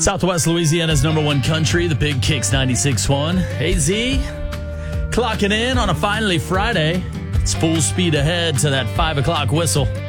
Southwest Louisiana's number one country, the Big Kicks 96.1. Hey, Z, clocking in on a finally Friday. It's full speed ahead to that 5 o'clock whistle.